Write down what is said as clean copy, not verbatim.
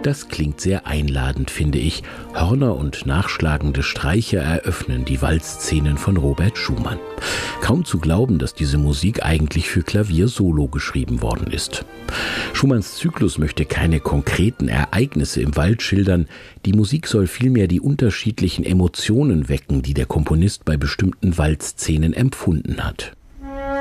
Das klingt sehr einladend, finde ich. Hörner und nachschlagende Streicher eröffnen die Waldszenen von Robert Schumann. Kaum zu glauben, dass diese Musik eigentlich für Klavier solo geschrieben worden ist. Schumanns Zyklus möchte keine konkreten Ereignisse im Wald schildern. Die Musik soll vielmehr die unterschiedlichen Emotionen wecken, die der Komponist bei bestimmten Waldszenen empfunden hat.